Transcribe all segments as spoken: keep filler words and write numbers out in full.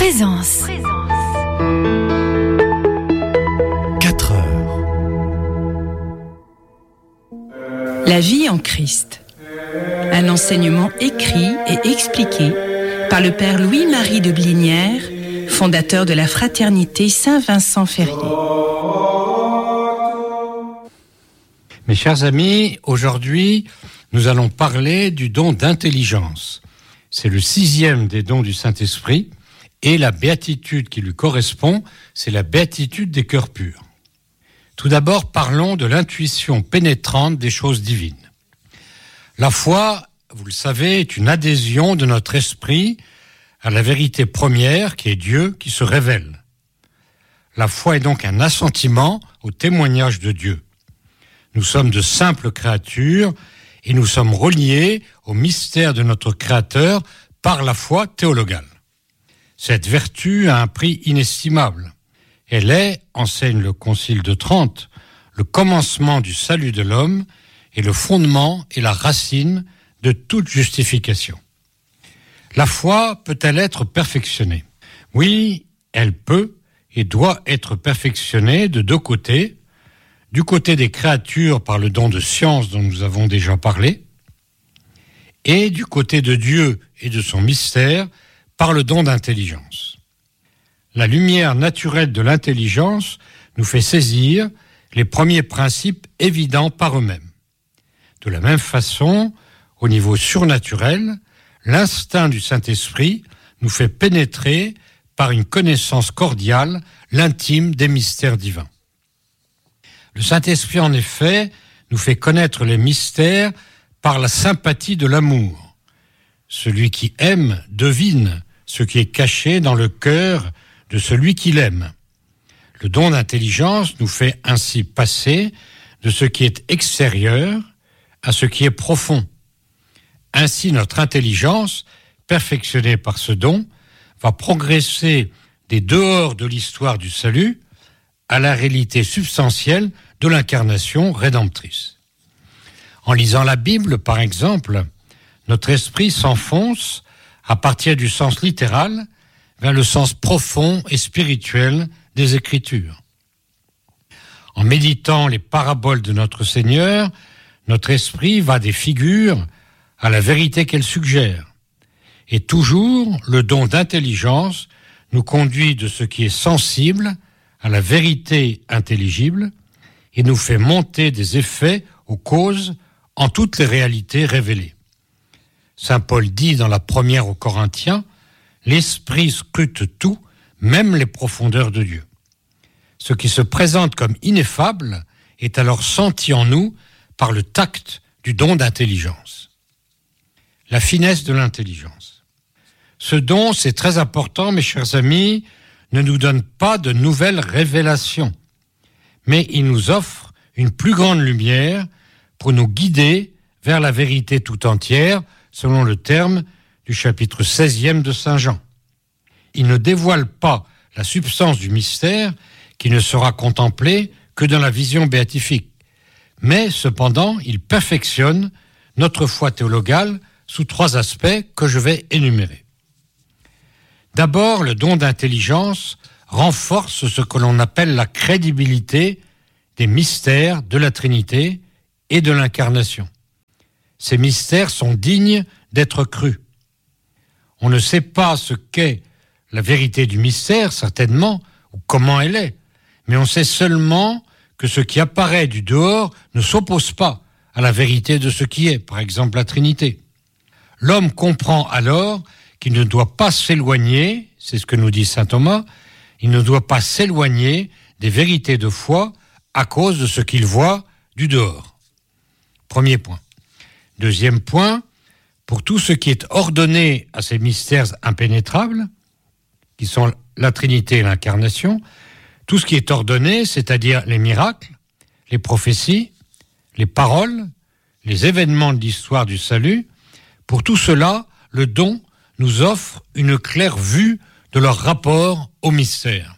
Présence. quatre heures. La vie en Christ. Un enseignement écrit et expliqué par le père Louis-Marie de Blinière, fondateur de la fraternité Saint-Vincent-Ferrier. Mes chers amis, aujourd'hui, nous allons parler du don d'intelligence. C'est le sixième des dons du Saint-Esprit et la béatitude qui lui correspond, c'est la béatitude des cœurs purs. Tout d'abord, parlons de l'intuition pénétrante des choses divines. La foi, vous le savez, est une adhésion de notre esprit à la vérité première qui est Dieu qui se révèle. La foi est donc un assentiment au témoignage de Dieu. Nous sommes de simples créatures et nous sommes reliés au mystère de notre Créateur par la foi théologale. Cette vertu a un prix inestimable. Elle est, enseigne le Concile de Trente, le commencement du salut de l'homme et le fondement et la racine de toute justification. La foi peut-elle être perfectionnée ? Oui, elle peut et doit être perfectionnée de deux côtés. Du côté des créatures par le don de science dont nous avons déjà parlé, et du côté de Dieu et de son mystère par le don d'intelligence. La lumière naturelle de l'intelligence nous fait saisir les premiers principes évidents par eux-mêmes. De la même façon, au niveau surnaturel, l'instinct du Saint-Esprit nous fait pénétrer par une connaissance cordiale l'intime des mystères divins. Le Saint-Esprit, en effet, nous fait connaître les mystères par la sympathie de l'amour. Celui qui aime devine ce qui est caché dans le cœur de celui qui l'aime. Le don d'intelligence nous fait ainsi passer de ce qui est extérieur à ce qui est profond. Ainsi, notre intelligence, perfectionnée par ce don, va progresser des dehors de l'histoire du salut à la réalité substantielle de l'incarnation rédemptrice. En lisant la Bible, par exemple, notre esprit s'enfonce, à partir du sens littéral, vers le sens profond et spirituel des Écritures. En méditant les paraboles de notre Seigneur, notre esprit va des figures à la vérité qu'elles suggèrent. Et toujours, le don d'intelligence nous conduit de ce qui est sensible à la vérité intelligible et nous fait monter des effets aux causes en toutes les réalités révélées. Saint Paul dit dans la première aux Corinthiens, « L'Esprit scrute tout, même les profondeurs de Dieu. » Ce qui se présente comme ineffable est alors senti en nous par le tact du don d'intelligence. La finesse de l'intelligence. Ce don, c'est très important, mes chers amis, ne nous donne pas de nouvelles révélations, mais il nous offre une plus grande lumière pour nous guider vers la vérité tout entière, selon le terme du chapitre seizième de Saint Jean. Il ne dévoile pas la substance du mystère qui ne sera contemplé que dans la vision béatifique, mais cependant, il perfectionne notre foi théologale sous trois aspects que je vais énumérer. D'abord, le don d'intelligence renforce ce que l'on appelle la crédibilité des mystères de la Trinité et de l'Incarnation. Ces mystères sont dignes d'être crus. On ne sait pas ce qu'est la vérité du mystère, certainement, ou comment elle est, mais on sait seulement que ce qui apparaît du dehors ne s'oppose pas à la vérité de ce qui est, par exemple la Trinité. L'homme comprend alors qu'il ne doit pas s'éloigner, c'est ce que nous dit saint Thomas, il ne doit pas s'éloigner des vérités de foi à cause de ce qu'il voit du dehors. Premier point. Deuxième point, pour tout ce qui est ordonné à ces mystères impénétrables, qui sont la Trinité et l'Incarnation, tout ce qui est ordonné, c'est-à-dire les miracles, les prophéties, les paroles, les événements de l'histoire du salut, pour tout cela, le don nous offre une claire vue de leur rapport au mystère.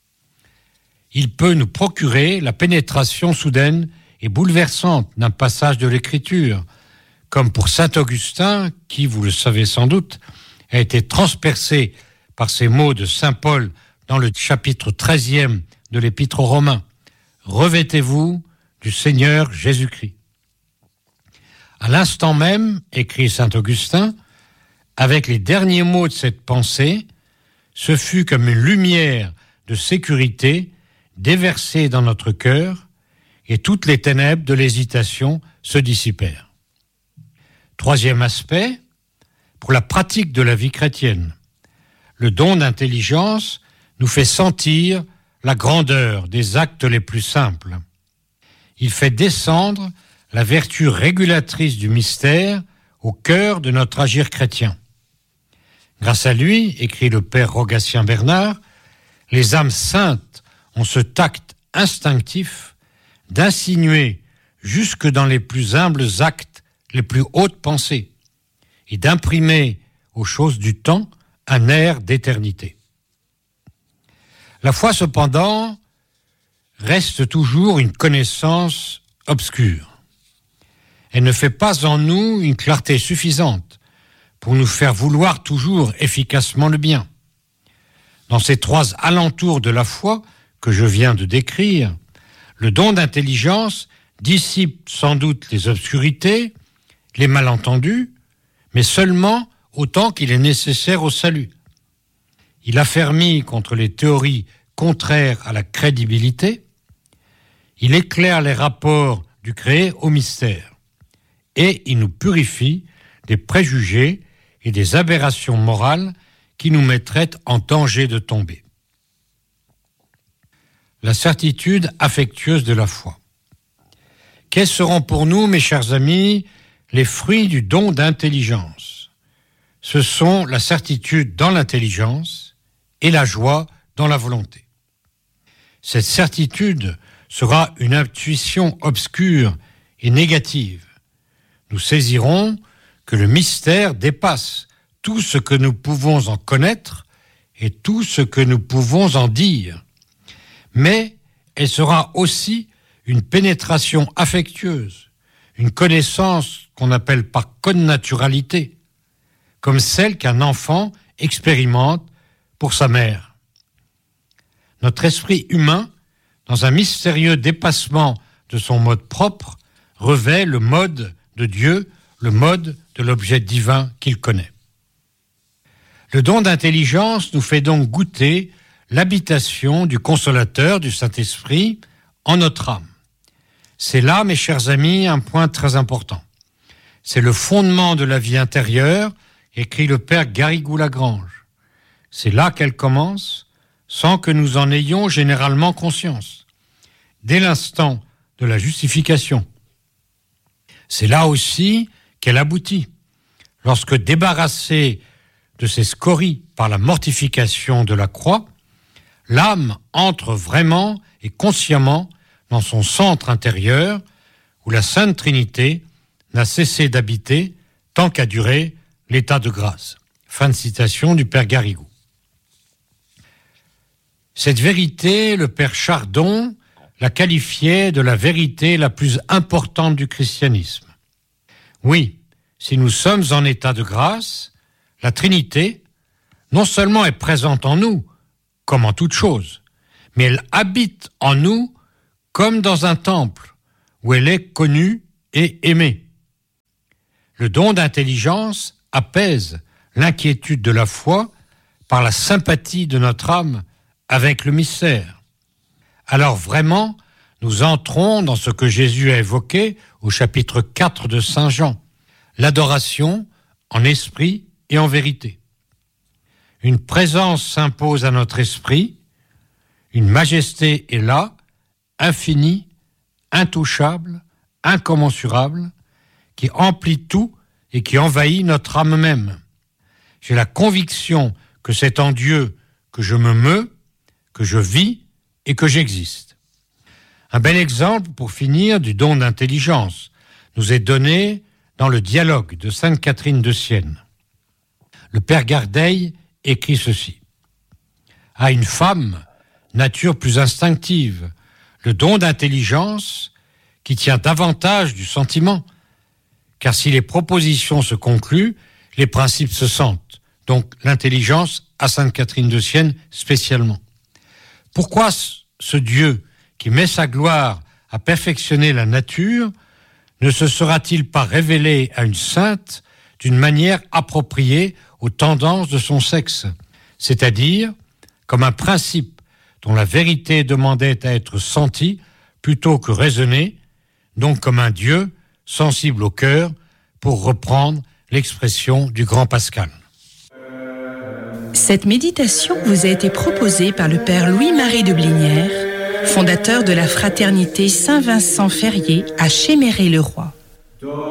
Il peut nous procurer la pénétration soudaine et bouleversante d'un passage de l'Écriture, comme pour saint Augustin, qui, vous le savez sans doute, a été transpercé par ces mots de saint Paul dans le chapitre treizième de l'Épître aux Romains. Revêtez-vous du Seigneur Jésus-Christ. À l'instant même, écrit saint Augustin, avec les derniers mots de cette pensée, ce fut comme une lumière de sécurité déversée dans notre cœur et toutes les ténèbres de l'hésitation se dissipèrent. Troisième aspect, pour la pratique de la vie chrétienne, le don d'intelligence nous fait sentir la grandeur des actes les plus simples. Il fait descendre la vertu régulatrice du mystère au cœur de notre agir chrétien. Grâce à lui, écrit le père Rogatien Bernard, les âmes saintes ont ce tact instinctif d'insinuer jusque dans les plus humbles actes les plus hautes pensées et d'imprimer aux choses du temps un air d'éternité. La foi, cependant, reste toujours une connaissance obscure. Elle ne fait pas en nous une clarté suffisante pour nous faire vouloir toujours efficacement le bien. Dans ces trois alentours de la foi que je viens de décrire, le don d'intelligence dissipe sans doute les obscurités, les malentendus, mais seulement autant qu'il est nécessaire au salut. Il affermit contre les théories contraires à la crédibilité, il éclaire les rapports du créé au mystère, et il nous purifie des préjugés et des aberrations morales qui nous mettraient en danger de tomber. La certitude affectueuse de la foi. Quels seront pour nous, mes chers amis, les fruits du don d'intelligence? Ce sont la certitude dans l'intelligence et la joie dans la volonté. Cette certitude sera une intuition obscure et négative. Nous saisirons que le mystère dépasse tout ce que nous pouvons en connaître et tout ce que nous pouvons en dire. Mais elle sera aussi une pénétration affectueuse, une connaissance qu'on appelle par connaturalité, comme celle qu'un enfant expérimente pour sa mère. Notre esprit humain, dans un mystérieux dépassement de son mode propre, revêt le mode de Dieu, le mode de l'objet divin qu'il connaît. Le don d'intelligence nous fait donc goûter l'habitation du Consolateur, du Saint-Esprit, en notre âme. C'est là, mes chers amis, un point très important. C'est le fondement de la vie intérieure, écrit le père Garrigou-Lagrange. C'est là qu'elle commence, sans que nous en ayons généralement conscience, dès l'instant de la justification. C'est là aussi qu'elle aboutit, lorsque débarrassée de ses scories par la mortification de la croix, l'âme entre vraiment et consciemment dans son centre intérieur, où la Sainte Trinité n'a cessé d'habiter tant qu'a duré l'état de grâce. Fin de citation du père Garrigou. Cette vérité, le père Chardon la qualifiait de la vérité la plus importante du christianisme. Oui, si nous sommes en état de grâce, la Trinité, non seulement est présente en nous, comme en toute chose, mais elle habite en nous comme dans un temple, où elle est connue et aimée. Le don d'intelligence apaise l'inquiétude de la foi par la sympathie de notre âme avec le mystère. Alors vraiment, nous entrons dans ce que Jésus a évoqué au chapitre quatre de Saint Jean, l'adoration en esprit et en vérité. Une présence s'impose à notre esprit, une majesté est là, infinie, intouchable, incommensurable, qui emplit tout et qui envahit notre âme même. J'ai la conviction que c'est en Dieu que je me meus, que je vis et que j'existe. Un bel exemple, pour finir, du don d'intelligence nous est donné dans le dialogue de Sainte Catherine de Sienne. Le père Gardeil écrit ceci. À une femme, nature plus instinctive, le don d'intelligence qui tient davantage du sentiment, car si les propositions se concluent, les principes se sentent, donc l'intelligence à Sainte Catherine de Sienne spécialement. Pourquoi ce Dieu qui met sa gloire à perfectionner la nature ne se sera-t-il pas révélé à une sainte d'une manière appropriée aux tendances de son sexe, c'est-à-dire comme un principe dont la vérité demandait à être sentie plutôt que raisonnée, donc comme un Dieu sensible au cœur, pour reprendre l'expression du grand Pascal. Cette méditation vous a été proposée par le Père Louis-Marie de Blinière, fondateur de la Fraternité Saint-Vincent-Ferrier à Chéméré-le-Roi.